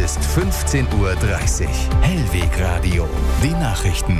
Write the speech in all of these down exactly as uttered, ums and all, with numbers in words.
ist fünfzehn Uhr dreißig. Hellwegradio. Die Nachrichten.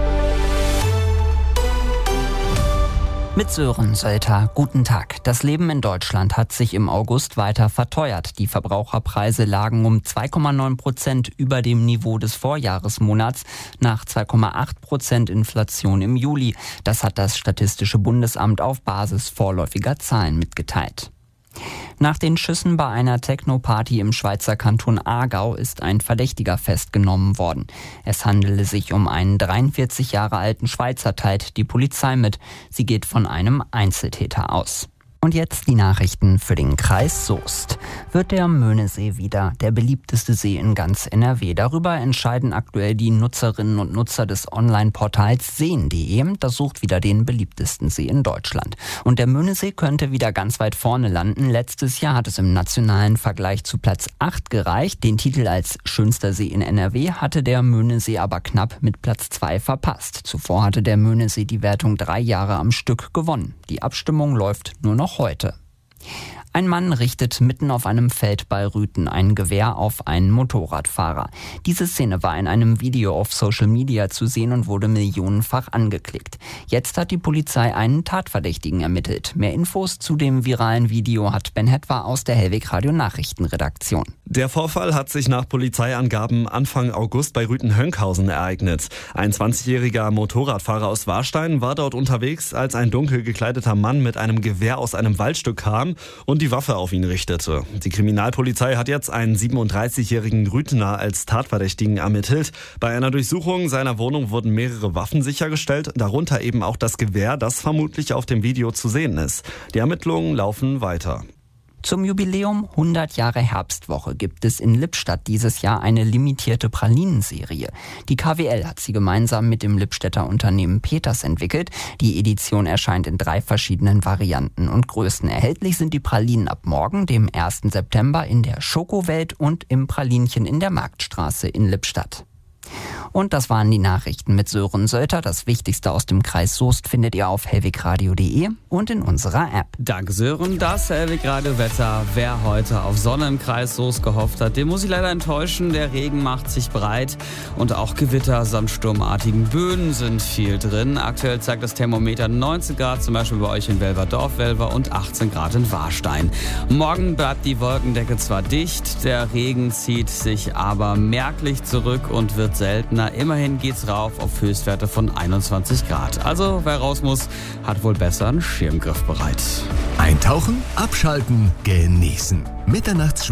Mit Sören Sölter, guten Tag. Das Leben in Deutschland hat sich im August weiter verteuert. Die Verbraucherpreise lagen um zwei Komma neun Prozent über dem Niveau des Vorjahresmonats nach zwei Komma acht Prozent Inflation im Juli. Das hat das Statistische Bundesamt auf Basis vorläufiger Zahlen mitgeteilt. Nach den Schüssen bei einer Techno-Party im Schweizer Kanton Aargau ist ein Verdächtiger festgenommen worden. Es handele sich um einen dreiundvierzig Jahre alten Schweizer, teilt die Polizei mit. Sie geht von einem Einzeltäter aus. Und jetzt die Nachrichten für den Kreis Soest. Wird der Möhnesee wieder der beliebteste See in ganz N R W? Darüber entscheiden aktuell die Nutzerinnen und Nutzer des Online-Portals sehen punkt de. Das sucht wieder den beliebtesten See in Deutschland. Und der Möhnesee könnte wieder ganz weit vorne landen. Letztes Jahr hat es im nationalen Vergleich zu Platz acht gereicht. Den Titel als schönster See in N R W hatte der Möhnesee aber knapp mit Platz zwei verpasst. Zuvor hatte der Möhnesee die Wertung drei Jahre am Stück gewonnen. Die Abstimmung läuft nur noch heute. Ein Mann richtet mitten auf einem Feld bei Rüthen ein Gewehr auf einen Motorradfahrer. Diese Szene war in einem Video auf Social Media zu sehen und wurde millionenfach angeklickt. Jetzt hat die Polizei einen Tatverdächtigen ermittelt. Mehr Infos zu dem viralen Video hat Ben Hetwa aus der Hellwegradio Nachrichtenredaktion. Der Vorfall hat sich nach Polizeiangaben Anfang August bei Rüthen-Hönkhausen ereignet. Ein zwanzigjähriger Motorradfahrer aus Warstein war dort unterwegs, als ein dunkel gekleideter Mann mit einem Gewehr aus einem Waldstück kam und die Waffe auf ihn richtete. Die Kriminalpolizei hat jetzt einen siebenunddreißigjährigen Rüthener als Tatverdächtigen ermittelt. Bei einer Durchsuchung seiner Wohnung wurden mehrere Waffen sichergestellt, darunter eben auch das Gewehr, das vermutlich auf dem Video zu sehen ist. Die Ermittlungen laufen weiter. Zum Jubiläum hundert Jahre Herbstwoche gibt es in Lippstadt dieses Jahr eine limitierte Pralinenserie. Die K W L hat sie gemeinsam mit dem Lippstädter Unternehmen Peters entwickelt. Die Edition erscheint in drei verschiedenen Varianten und Größen. Erhältlich sind die Pralinen ab morgen, dem ersten September, in der Schokowelt und im Pralinchen in der Marktstraße in Lippstadt. Und das waren die Nachrichten mit Sören Sölter. Das Wichtigste aus dem Kreis Soest findet ihr auf hellwegradio punkt de und in unserer App. Danke Sören, das Hellwegradio-Wetter. Wer heute auf Sonne im Kreis Soest gehofft hat, den muss ich leider enttäuschen. Der Regen macht sich breit und auch Gewitter samt sturmartigen Böen sind viel drin. Aktuell zeigt das Thermometer neunzehn Grad, zum Beispiel bei euch in Welverdorf-Welver und achtzehn Grad in Warstein. Morgen bleibt die Wolkendecke zwar dicht, der Regen zieht sich aber merklich zurück und wird seltener. Immerhin geht's rauf auf Höchstwerte von einundzwanzig Grad. Also wer raus muss, hat wohl besser einen Schirmgriff bereit. Eintauchen, abschalten, genießen. Mitternachts